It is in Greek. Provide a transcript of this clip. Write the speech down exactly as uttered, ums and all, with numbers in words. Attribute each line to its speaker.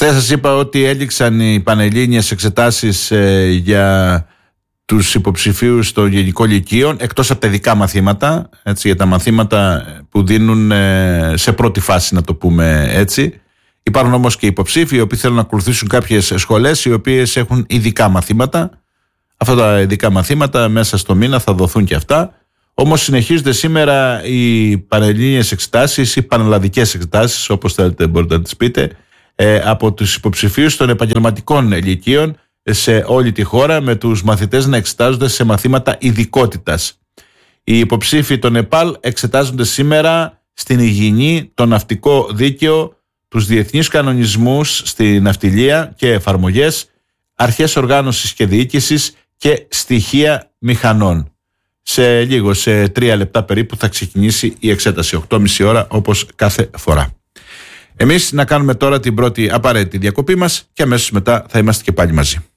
Speaker 1: Χθες σας είπα ότι έληξαν οι πανελλήνιες εξετάσεις ε, για τους υποψηφίους των γενικών λυκείων, εκτός από τα ειδικά μαθήματα, έτσι, για τα μαθήματα που δίνουν ε, σε πρώτη φάση, να το πούμε έτσι. Υπάρχουν όμως και υποψήφοι οι οποίοι θέλουν να ακολουθήσουν κάποιες σχολές οι οποίες έχουν ειδικά μαθήματα. Αυτά τα ειδικά μαθήματα μέσα στο μήνα θα δοθούν και αυτά. Όμως συνεχίζονται σήμερα οι πανελλήνιες εξετάσεις ή πανελλαδικές εξετάσεις, όπως θέλετε μπορείτε να τις πείτε, ε, από τους υποψηφίους των επαγγελματικών λυκείων σε όλη τη χώρα, με τους μαθητές να εξετάζονται σε μαθήματα ειδικότητας. Οι υποψήφοι των ΕΠΑΛ εξετάζονται σήμερα στην υγιεινή, το ναυτικό δίκαιο, τους διεθνείς κανονισμούς στη ναυτιλία και εφαρμογές, αρχές οργάνωσης και διοίκησης και στοιχεία μηχανών. Σε λίγο, σε τρία λεπτά περίπου, θα ξεκινήσει η εξέταση, οκτώ και μισή ώρα όπως κάθε φορά. Εμείς να κάνουμε τώρα την πρώτη απαραίτητη διακοπή μας και αμέσως μετά θα είμαστε και πάλι μαζί.